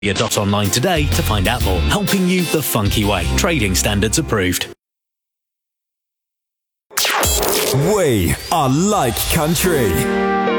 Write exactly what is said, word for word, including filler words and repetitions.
dot online today to find out more. Helping you the funky way. Trading standards approved. We are like country.